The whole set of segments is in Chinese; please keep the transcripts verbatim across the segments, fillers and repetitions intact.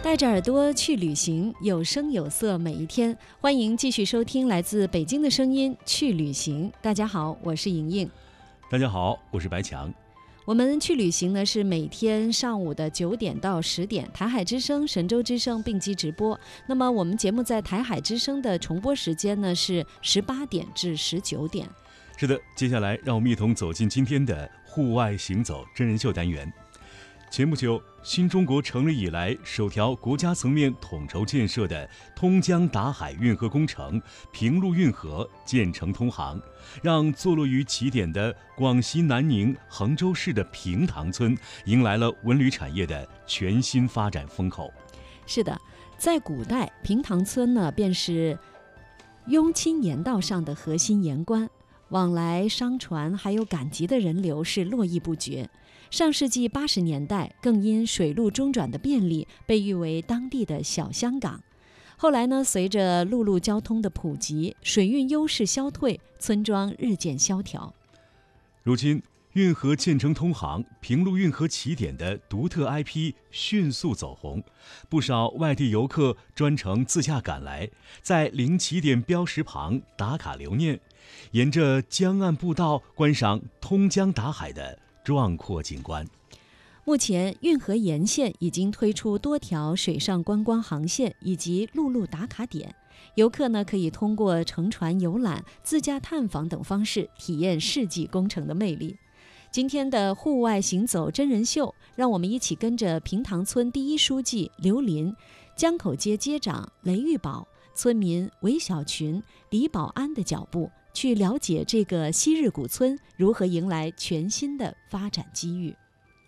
带着耳朵去旅行，有声有色每一天。欢迎继续收听来自北京的声音去旅行。大家好，我是莹莹。 大家好，我是白强。 我们去旅行呢是每天上午的九点到十点，台海之声、神州之声并机直播。那么我们节目在台海之声的重播时间呢是十八点至十九点。 是的，接下来让我们一同走进今天的户外行走真人秀单元。前不久，新中国成立以来首条国家层面统筹建设的通江达海运河工程平陆运河建成通航，让坐落于起点的广西南宁衡州市的平塘村迎来了文旅产业的全新发展风口。 是的，在古代，平塘村呢便是雍亲盐道上的核心盐关，往来商船还有赶集的人流是络绎不绝。上世纪八十年代，更因水陆中转的便利，被誉为当地的小香港。后来呢，随着陆路交通的普及，水运优势消退，村庄日渐萧条。 如今，运河建成通航，平陆运河起点的独特 I P 迅速走红，不少外地游客专程自驾赶来，在临起点标识旁打卡留念，沿着江岸步道观赏通江达海的壮阔景观。 目前，运河沿线已经推出多条水上观光航线以及陆路打卡点，游客呢可以通过乘船游览、自驾探访等方式体验世纪工程的魅力。今天的户外行走真人秀，让我们一起跟着平塘村第一书记刘林、江口街街长雷玉宝、村民韦小群、李保安的脚步，去了解这个昔日古村如何迎来全新的发展机遇。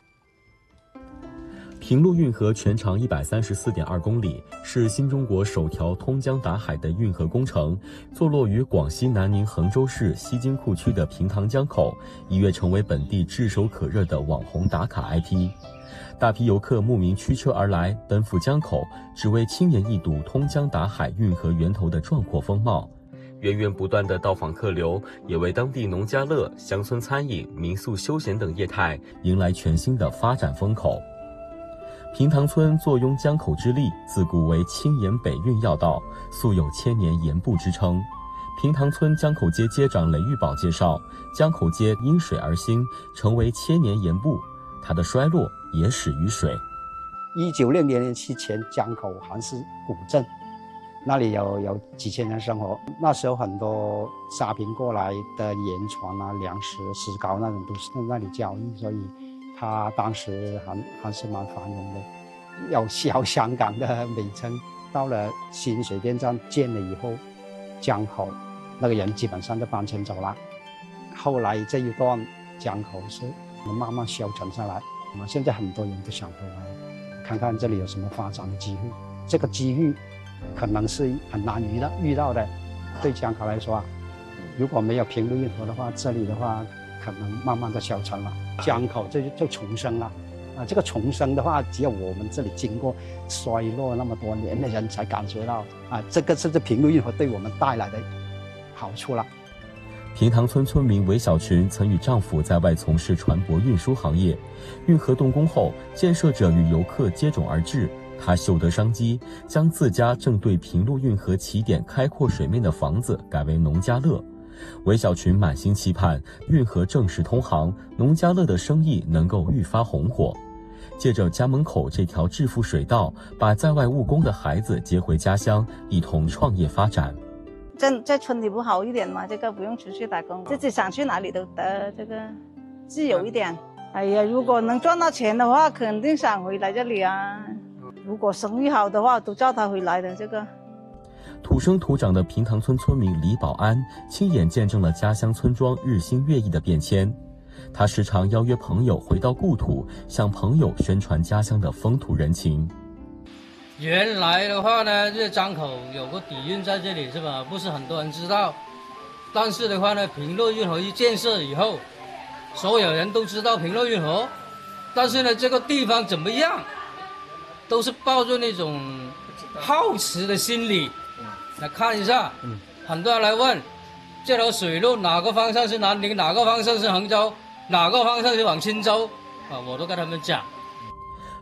平陆运河全长一百三十四点二公里，是新中国首条通江达海的运河工程，坐落于广西南宁衡州市西金库区的平塘江口，一跃成为本地炙手可热的网红打卡 I P。大批游客慕名驱车而来，奔赴江口，只为亲眼一睹通江达海运河源头的壮阔风貌。源源不断的到访客流，也为当地农家乐、乡村餐饮、民宿休闲等业态迎来全新的发展风口。平塘村坐拥江口之利，自古为青盐北运要道，素有千年盐埠之称。平塘村江口街街长雷玉宝介绍，江口街因水而兴，成为千年盐埠，它的衰落也始于水。 一九六零年之前，江口还是古镇，那里有有几千人生活。那时候很多沙坪过来的盐船啊、粮食、石膏那种都是在那里交易，所以它当时还还是蛮繁荣的，有小香港的美称。到了新水电站建了以后，江口那个人基本上就搬迁走了。后来这一段江口是慢慢消沉下来，我们现在很多人都想回来，看看这里有什么发展的机会。这个机遇可能是很难遇到遇到的。对江口来说啊，如果没有平陆运河的话，这里的话可能慢慢的消沉了，江口这就就重生了。啊，这个重生的话，只有我们这里经过衰落那么多年的人才感觉到啊，这个是这平陆运河对我们带来的好处了。 平塘村村民韦小群曾与丈夫在外从事船舶运输行业，运河动工后，建设者与游客接踵而至。他嗅得商机，将自家正对平陆运河起点开阔水面的房子改为农家乐。韦小群满心期盼运河正式通航，农家乐的生意能够愈发红火。借着家门口这条致富水道，把在外务工的孩子接回家乡，一同创业发展。 在在村里不好一点嘛，这个不用出去打工，自己想去哪里都得，这个自由一点。哎呀，如果能赚到钱的话，肯定想回来这里啊。如果生意好的话，都叫他回来的。这个土生土长的平塘村村民李保安亲眼见证了家乡村庄日新月异的变迁。他时常邀约朋友回到故土，向朋友宣传家乡的风土人情。 原来的话呢，这江口有个底蕴在这里是吧？不是很多人知道。但是的话呢，平陆运河一建设以后，所有人都知道平陆运河，但是呢，这个地方怎么样，都是抱着那种好奇的心理来看一下。很多人来问，这条水路哪个方向是南宁，哪个方向是衡州，哪个方向是往钦州啊？我都跟他们讲。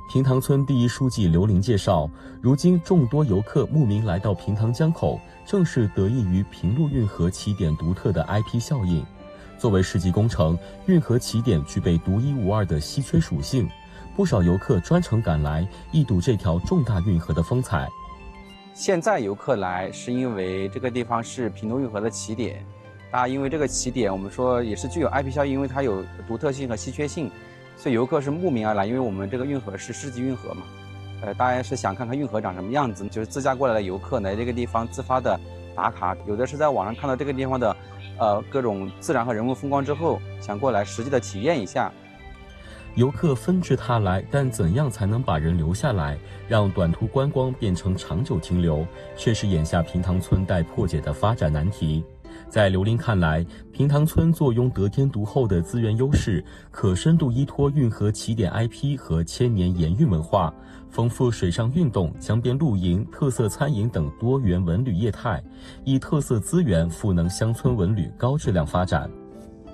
平塘村第一书记刘林介绍，如今众多游客慕名来到平塘江口，正是得益于平陆运河起点独特的 I P 效应。作为世纪工程，运河起点具备独一无二的稀缺属性，不少游客专程赶来，一睹这条重大运河的风采。 现在游客来是因为这个地方是平陆运河的起点，大家因为这个起点，我们说也是具有 I P 效应，因为它有独特性和稀缺性，所以游客是慕名而来。因为我们这个运河是世纪运河嘛，呃，大家是想看看运河长什么样子，就是自驾过来的游客来这个地方自发的打卡，有的是在网上看到这个地方的，呃，各种自然和人文风光之后，想过来实际的体验一下。 游客纷至沓来，但怎样才能把人留下来，让短途观光变成长久停留，却是眼下平塘村待破解的发展难题。在刘林看来，平塘村坐拥得天独厚的资源优势，可深度依托运河起点 I P 和千年盐运文化，丰富水上运动、江边露营、特色餐饮等多元文旅业态，以特色资源赋能乡村文旅高质量发展。